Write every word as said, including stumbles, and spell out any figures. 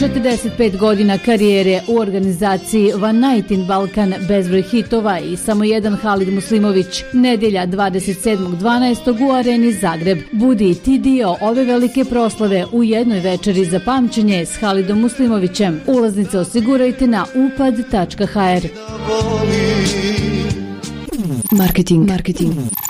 četrdeset pet godina karijere u organizaciji One Night in Balkan, bezbroj hitova i samo jedan Halid Muslimović. Nedjelja dvadeset sedmog dvanaestog u Areni Zagreb. Budi i ti dio ove velike proslave u jednoj večeri za pamćenje s Halidom Muslimovićem. Ulaznice osigurajte na upad tačka ha er. Marketing. Marketing.